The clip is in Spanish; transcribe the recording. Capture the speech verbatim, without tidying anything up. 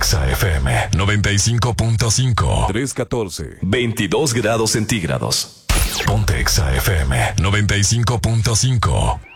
Exa F M noventa y cinco punto cinco. tres catorce. veintidós grados centígrados. Ponte Exa F M noventa y cinco punto cinco.